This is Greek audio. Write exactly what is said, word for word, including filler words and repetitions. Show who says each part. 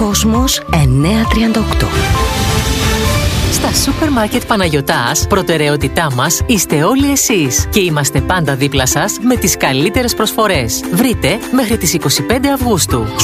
Speaker 1: Κόσμος εννιακόσια τριάντα οκτώ.
Speaker 2: Στα σούπερ μάρκετ Παναγιωτάς, προτεραιότητά μας είστε όλοι εσείς και είμαστε πάντα δίπλα σας με τις καλύτερες προσφορές. Βρείτε μέχρι τις είκοσι πέντε Αυγούστου.